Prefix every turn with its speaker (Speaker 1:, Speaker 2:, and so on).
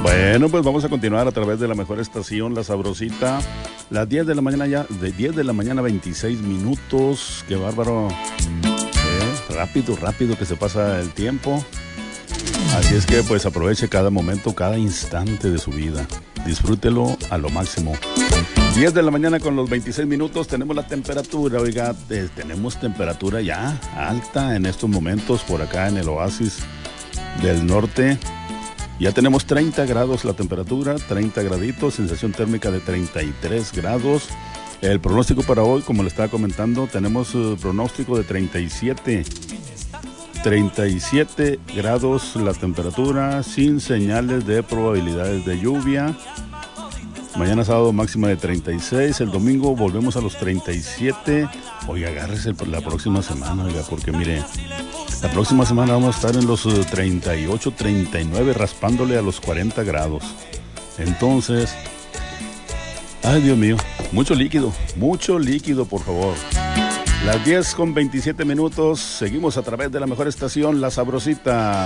Speaker 1: Bueno, pues vamos a continuar a través de la mejor estación, La Sabrosita. Las 10 de la mañana ya, de 10 de la mañana 26 minutos. Qué bárbaro. Rápido que se pasa el tiempo. Así es que pues aproveche cada momento, cada instante de su vida. Disfrútelo a lo máximo. 10 de la mañana con los 26 minutos. Tenemos la temperatura, oiga, tenemos temperatura ya alta en estos momentos por acá en el oasis del norte. Ya tenemos 30 grados la temperatura, 30 graditos, sensación térmica de 33 grados. El pronóstico para hoy, como le estaba comentando, tenemos pronóstico de 37 grados la temperatura, sin señales de probabilidades de lluvia. Mañana sábado máxima de 36, el domingo volvemos a los 37. Oiga, agárrese la próxima semana, oiga, porque mire, la próxima semana vamos a estar en los 38, 39, raspándole a los 40 grados. Entonces, ay Dios mío, mucho líquido, por favor. Las 10 con 27 minutos, seguimos a través de la mejor estación, La Sabrosita.